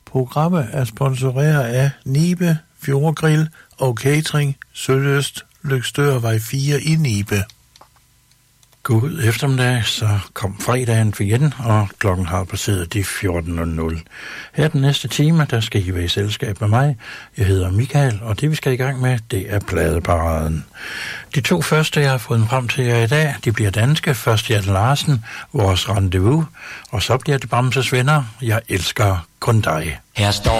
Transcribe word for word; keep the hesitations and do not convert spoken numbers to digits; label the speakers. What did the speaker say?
Speaker 1: Programmet er sponsoreret af Nibe, Fjordgrill og Catering, Søløst, Løgstørvej fire i Nibe.
Speaker 2: God eftermiddag, så kom fredagen for igen, og klokken har passeret de fjorten nul nul. Her den næste time, der skal I være i selskab med mig. Jeg hedder Michael, og det vi skal i gang med, det er Pladeparaden. De to første, jeg har fået frem til jer i dag, de bliver danske. Først Jan Larsen, Vores Rendezvous, og så bliver det Bamses Venner. Jeg elsker kun dig.
Speaker 3: Her står